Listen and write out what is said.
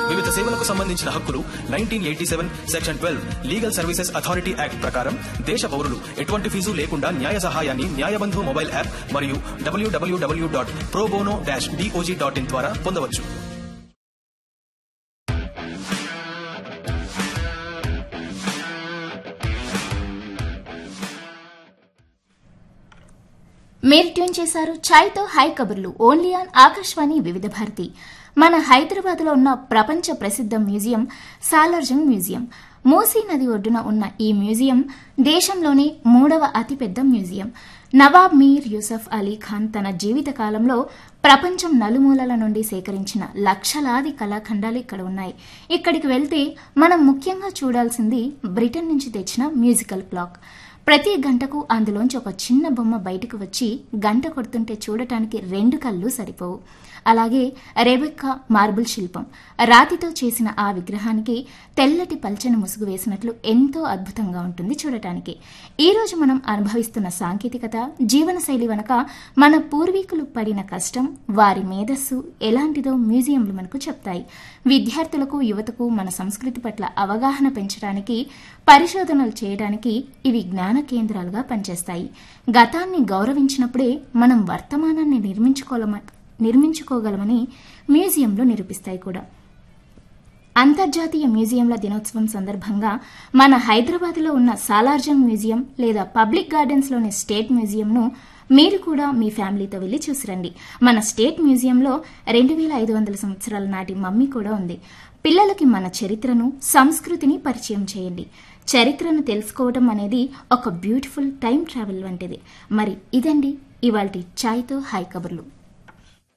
వివిధ సేవలకు సంబంధించిన హక్కులు 1987 section 12 legal services authority act ప్రకారం దేశ పౌరులు ఎటువంటి ఫీజు లేకుండా న్యాయ సహాయాన్ని న్యాయబంధు మొబైల్ యాప్ మరియు www.probono-dog.in ద్వారా పొందవచ్చు. మీరు ట్యూన్ చేశారు ఛాయ్తో హై కబుర్లు ఓన్లీ ఆన్ ఆకాశవాణి వివిధ భారతి. మన హైదరాబాద్లో ఉన్న ప్రపంచ ప్రసిద్ధ మ్యూజియం సాలార్జంగ్ మ్యూజియం. మూసీ నది ఒడ్డున ఉన్న ఈ మ్యూజియం దేశంలోనే 3వ అతిపెద్ద మ్యూజియం. నవాబ్ మీర్ యూసఫ్ అలీ ఖాన్ తన జీవిత కాలంలో ప్రపంచం నలుమూలల నుండి సేకరించిన లక్షలాది కళాఖండాలు ఇక్కడ ఉన్నాయి. ఇక్కడికి వెళ్తే మనం ముఖ్యంగా చూడాల్సింది బ్రిటన్ నుంచి తెచ్చిన మ్యూజికల్ క్లాక్. ప్రతి గంటకు అందులోంచి ఒక చిన్న బొమ్మ బయటకు వచ్చి గంట కొడుతుంటే చూడటానికి 2 కళ్ళు సరిపోవు. అలాగే రెబెక్కా మార్బుల్ శిల్పం, రాతితో చేసిన ఆ విగ్రహానికి తెల్లటి పల్చని ముసుగు వేసినట్లు ఎంతో అద్భుతంగా ఉంటుంది చూడటానికి. ఈ రోజు మనం అనుభవిస్తున్న సాంకేతికత, జీవనశైలి వెనుక మన పూర్వీకులు పడిన కష్టం, వారి మేధస్సు ఎలాంటిదో మ్యూజియంలు మనకు చెప్తాయి. విద్యార్థులకు, యువతకు మన సంస్కృతి పట్ల అవగాహన పెంచడానికి, పరిశోధనలు చేయడానికి ఇవి జ్ఞాన కేంద్రాలుగా పనిచేస్తాయి. గతాన్ని గౌరవించినప్పుడే మనం వర్తమానాన్ని నిర్మించుకోగలమని మ్యూజియంలు నిరూపిస్తాయి కూడా. అంతర్జాతీయ మ్యూజియంల దినోత్సవం సందర్భంగా మన హైదరాబాద్లో ఉన్న సాలార్జంగ్ మ్యూజియం లేదా పబ్లిక్ గార్డెన్స్లోని స్టేట్ మ్యూజియంను మీరు కూడా మీ ఫ్యామిలీతో వెళ్లి చూసిరండి. మన స్టేట్ మ్యూజియంలో 2500 సంవత్సరాల నాటి మమ్మీ కూడా ఉంది. పిల్లలకి మన చరిత్రను, సంస్కృతిని పరిచయం చేయండి. చరిత్రను తెలుసుకోవడం అనేది ఒక బ్యూటిఫుల్ టైం ట్రావెల్ వంటిది. మరి ఇదండి ఇవాల్టి ఛాయ్తో హై కబుర్లు.